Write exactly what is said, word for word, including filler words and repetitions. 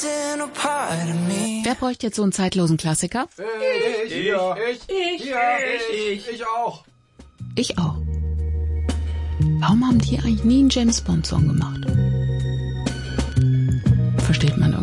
Wer bräuchte jetzt so einen zeitlosen Klassiker? Ich, ich, ich, ich, ich, ich, ich auch. Ich auch. Warum haben die eigentlich nie einen James-Bond-Song gemacht? Versteht man